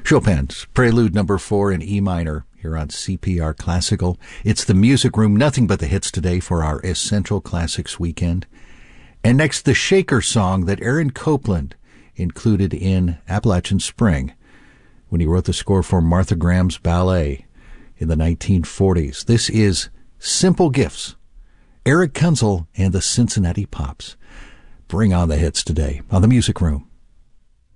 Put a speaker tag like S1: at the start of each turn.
S1: Chopin's Prelude Number 4 in E minor here on CPR Classical. It's the Music Room, nothing but the hits today for our Essential Classics weekend. And next, the Shaker song that Aaron Copland included in Appalachian Spring when he wrote the score for Martha Graham's ballet in the 1940s. This is Simple Gifts. Eric Kunzel and the Cincinnati Pops. Bring on the hits today on the Music Room.